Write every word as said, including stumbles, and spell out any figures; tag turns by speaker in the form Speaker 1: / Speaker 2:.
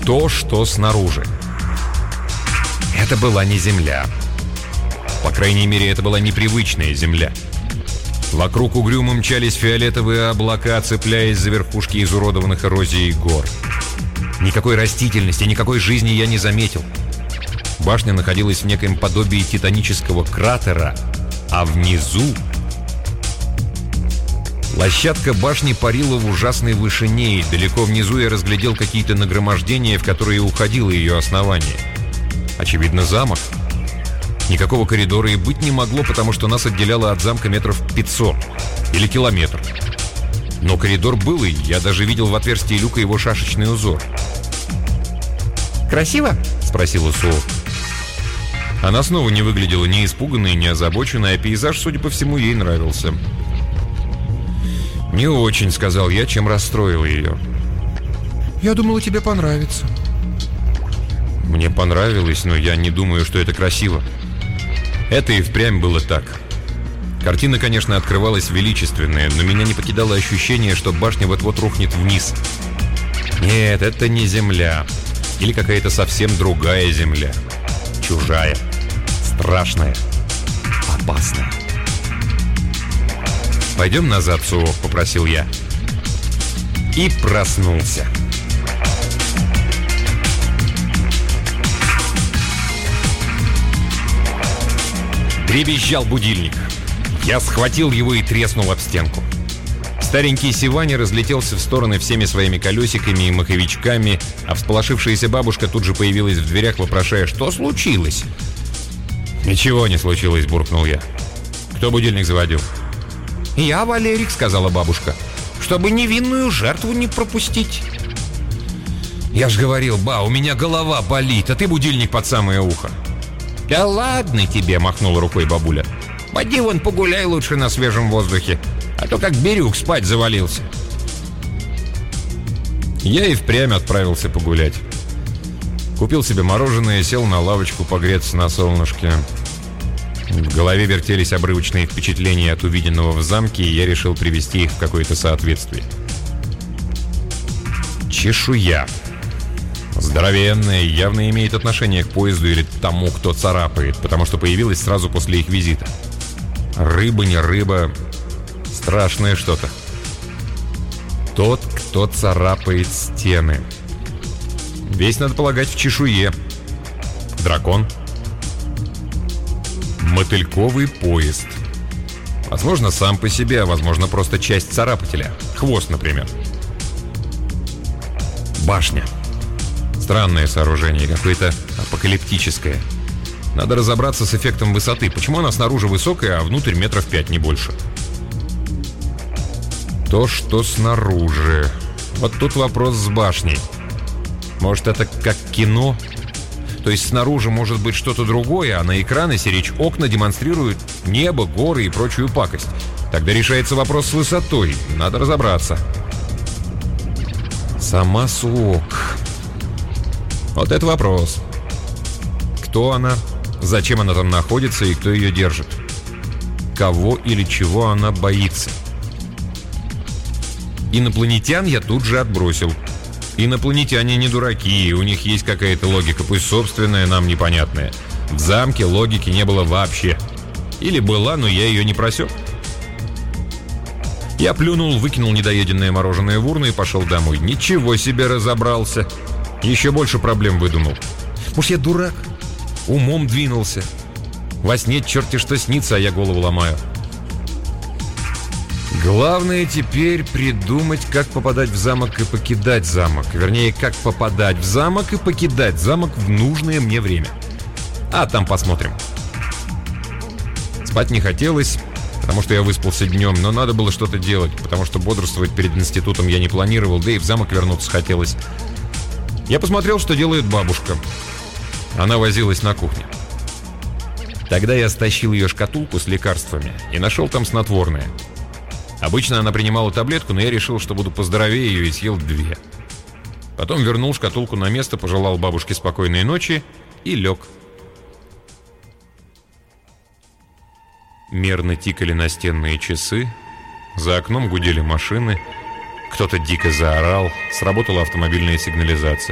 Speaker 1: То, что снаружи. Это была не земля. По крайней мере, это была непривычная земля. Вокруг угрюмо мчались фиолетовые облака, цепляясь за верхушки изуродованных эрозией гор. Никакой растительности, никакой жизни я не заметил. Башня находилась в некоем подобии титанического кратера, а внизу... Площадка башни парила в ужасной вышине, и далеко внизу я разглядел какие-то нагромождения, в которые уходило ее основание. Очевидно, замок. Никакого коридора и быть не могло, потому что нас отделяло от замка метров пятьсот или километр. Но коридор был, и я даже видел в отверстии люка его шашечный узор.
Speaker 2: «Красиво?» — спросила Суо.
Speaker 1: Она снова не выглядела ни испуганной, ни озабоченной, а пейзаж, судя по всему, ей нравился. «Не очень», — сказал я, чем расстроил ее.
Speaker 2: «Я думала, тебе понравится».
Speaker 1: Мне понравилось, но я не думаю, что это красиво. Это и впрямь было так. Картина, конечно, открывалась величественная, но меня не покидало ощущение, что башня вот-вот рухнет вниз. Нет, это не земля. Или какая-то совсем другая земля. Чужая. Страшная. Опасная. «Пойдем назад, Суо», — попросил я. И проснулся. Дребезжал будильник. Я схватил его и треснул об стенку. Старенький Сивани разлетелся в стороны всеми своими колесиками и маховичками, а всполошившаяся бабушка тут же появилась в дверях, вопрошая, что случилось. «Ничего не случилось», — буркнул я. «Кто будильник заводил?»
Speaker 2: «Я, Валерик», — сказала бабушка, — «чтобы невинную жертву не пропустить».
Speaker 1: «Я ж говорил, ба, у меня голова болит, а ты будильник под самое ухо».
Speaker 2: «Да ладно тебе», — махнула рукой бабуля. «Поди вон погуляй лучше на свежем воздухе, а то как Бирюк спать завалился».
Speaker 1: Я и впрямь отправился погулять. Купил себе мороженое, сел на лавочку погреться на солнышке. В голове вертелись обрывочные впечатления от увиденного в замке, и я решил привести их в какое-то соответствие. Чешуя. Здоровенная, явно имеет отношение к поезду или тому, кто царапает, потому что появилась сразу после их визита. Рыба не рыба. Страшное что-то. Тот, кто царапает стены. Весь, надо полагать, в чешуе. Дракон. Мотыльковый поезд. Возможно, сам по себе, а возможно, просто часть царапателя. Хвост, например. Башня. Странное сооружение, какое-то апокалиптическое. Надо разобраться с эффектом высоты. Почему она снаружи высокая, а внутрь метров пять, не больше? То, что снаружи. Вот тут вопрос с башней. Может, это как кино? То есть снаружи может быть что-то другое, а на экраны сиречь окна демонстрируют небо, горы и прочую пакость. Тогда решается вопрос с высотой. Надо разобраться. Сама Суок. Вот это вопрос. Кто она? Зачем она там находится и кто ее держит? Кого или чего она боится? Инопланетян я тут же отбросил. Инопланетяне не дураки, у них есть какая-то логика, пусть собственная, нам непонятная. В замке логики не было вообще. Или была, но я ее не просек. Я плюнул, выкинул недоеденное мороженое в урну и пошел домой. Ничего себе, разобрался. Еще больше проблем выдумал. Может, я дурак? Умом двинулся. Во сне черти что снится, а я голову ломаю. Главное теперь придумать, как попадать в замок и покидать замок. Вернее, как попадать в замок и покидать замок в нужное мне время. А там посмотрим. Спать не хотелось, потому что я выспался днем, но надо было что-то делать, потому что бодрствовать перед институтом я не планировал, да и в замок вернуться хотелось. Я посмотрел, что делает бабушка. Она возилась на кухне. Тогда я стащил ее шкатулку с лекарствами и нашел там снотворное. Обычно она принимала таблетку, но я решил, что буду поздоровее ее, и съел две. Потом вернул шкатулку на место, пожелал бабушке спокойной ночи и лег. Мерно тикали настенные часы, за окном гудели машины, кто-то дико заорал, сработала автомобильная сигнализация.